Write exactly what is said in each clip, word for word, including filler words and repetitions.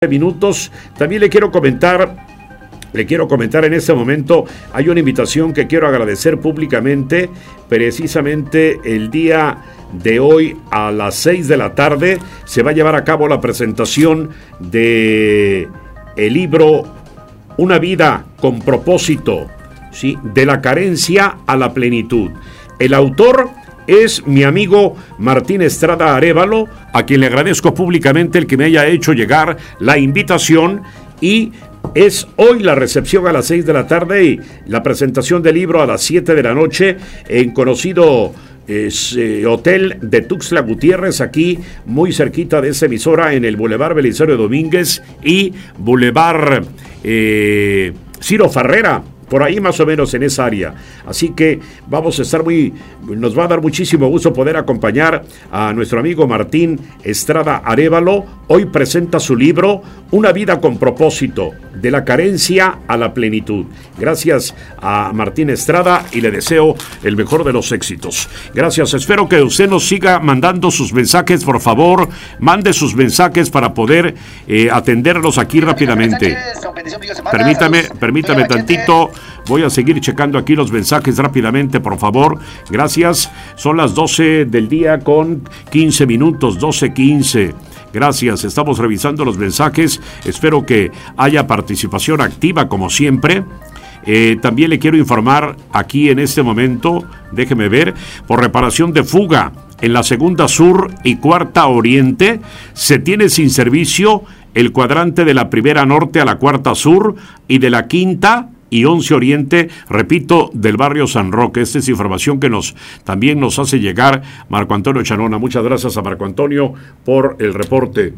minutos. También le quiero comentar, le quiero comentar en este momento, hay una invitación que quiero agradecer públicamente. Precisamente el día de hoy a las seis de la tarde se va a llevar a cabo la presentación de el libro Una vida con propósito, ¿sí? De la carencia a la plenitud. El autor es mi amigo Martín Estrada Arévalo, a quien le agradezco públicamente el que me haya hecho llegar la invitación, y es hoy la recepción a las seis de la tarde y la presentación del libro a las siete de la noche en conocido es, eh, hotel de Tuxtla Gutiérrez, aquí muy cerquita de esa emisora, en el Boulevard Belisario Domínguez y Boulevard eh, Ciro Farrera, por ahí más o menos en esa área. Así que vamos a estar muy, nos va a dar muchísimo gusto poder acompañar a nuestro amigo Martín Estrada Arévalo. Hoy presenta su libro Una vida con propósito, de la carencia a la plenitud. Gracias a Martín Estrada y le deseo el mejor de los éxitos. Gracias, espero que usted nos siga mandando sus mensajes, por favor, mande sus mensajes para poder eh, atenderlos aquí rápidamente. Permítame, permítame tantito. Voy a seguir checando aquí los mensajes rápidamente, por favor. Gracias. Son las doce del día con quince minutos, doce quince. Gracias. Estamos revisando los mensajes. Espero que haya participación activa, como siempre. Eh, también le quiero informar aquí en este momento, déjeme ver, por reparación de fuga en la segunda sur y cuarta oriente, se tiene sin servicio el cuadrante de la primera norte a la cuarta sur y de la quinta y once oriente, repito, del barrio San Roque. Esta es información que nos también nos hace llegar Marco Antonio Chanona. Muchas gracias a Marco Antonio por el reporte.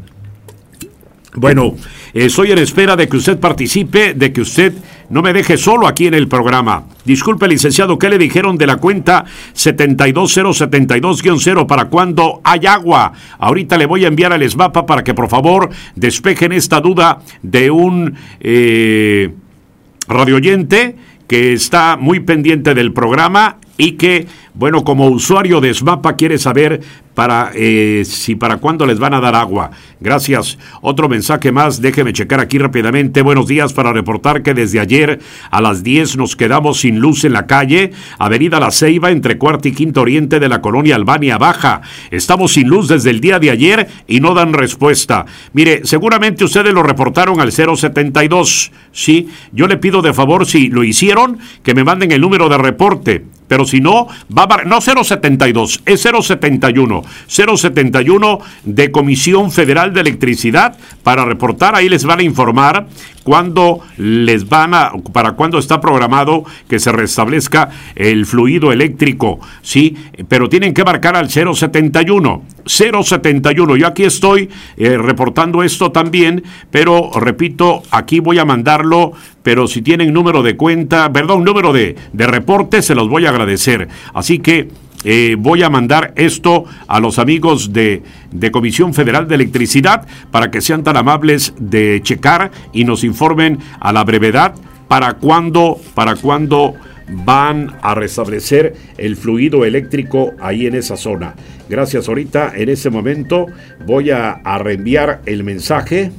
Bueno, eh, estoy en espera de que usted participe, de que usted no me deje solo aquí en el programa. Disculpe, licenciado, ¿qué le dijeron de la cuenta setenta y dos cero setenta y dos guión cero para cuando hay agua? Ahorita le voy a enviar al SMAPA para que por favor despejen esta duda de un eh, radioyente que está muy pendiente del programa y que, bueno, como usuario de SMAPA quiere saber para eh, si para cuándo les van a dar agua. Gracias. Otro mensaje más, déjeme checar aquí rápidamente. Buenos días, para reportar que desde ayer a las diez nos quedamos sin luz en la calle Avenida La Ceiba, entre cuarta y quinta oriente de la colonia Albania Baja. Estamos sin luz desde el día de ayer y no dan respuesta. Mire, seguramente ustedes lo reportaron al cero setenta y dos, ¿sí? Yo le pido de favor, si lo hicieron, que me manden el número de reporte. Pero si no, va a... No cero setenta y dos, es cero setenta y uno. cero setenta y uno de Comisión Federal de Electricidad para reportar. Ahí les van a informar cuándo les van a... para cuándo está programado que se restablezca el fluido eléctrico, ¿sí? Pero tienen que marcar al cero setenta y uno. cero setenta y uno. Yo aquí estoy eh, reportando esto también, pero repito, aquí voy a mandarlo, pero si tienen número de cuenta, perdón, número de, de reporte, se los voy a agradecer. Así que eh, voy a mandar esto a los amigos de, de Comisión Federal de Electricidad para que sean tan amables de checar y nos informen a la brevedad para cuándo, para cuándo van a restablecer el fluido eléctrico ahí en esa zona. Gracias. Ahorita, en ese momento, voy a, a reenviar el mensaje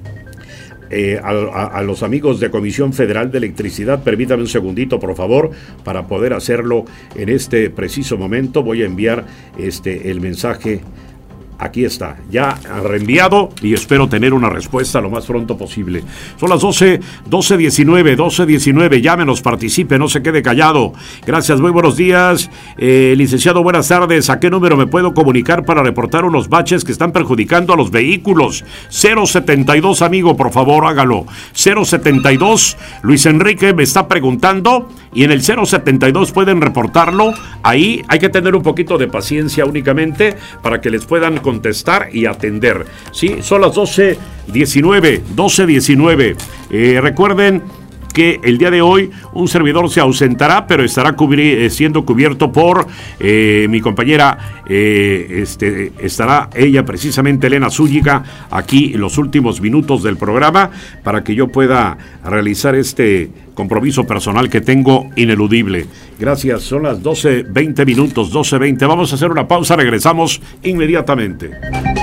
eh, a, a, a los amigos de Comisión Federal de Electricidad. Permítame un segundito, por favor, para poder hacerlo en este preciso momento. Voy a enviar este el mensaje. Aquí está, ya reenviado, y espero tener una respuesta lo más pronto posible. Son las doce, doce diecinueve, doce diecinueve, llámenos, participe, no se quede callado. Gracias, muy buenos días. Eh, licenciado, buenas tardes. ¿A qué número me puedo comunicar para reportar unos baches que están perjudicando a los vehículos? cero setenta y dos, amigo, por favor, hágalo. cero setenta y dos, Luis Enrique me está preguntando, y en el cero setenta y dos pueden reportarlo. Ahí hay que tener un poquito de paciencia únicamente para que les puedan contestar y atender. Sí, son las doce diecinueve, doce diecinueve. Eh, recuerden que el día de hoy un servidor se ausentará, pero estará cubri- siendo cubierto por eh, mi compañera, eh, este, estará ella precisamente, Elena Zúñiga, aquí en los últimos minutos del programa para que yo pueda realizar este compromiso personal que tengo ineludible. Gracias, son las doce veinte minutos, doce veinte. Vamos a hacer una pausa, regresamos inmediatamente.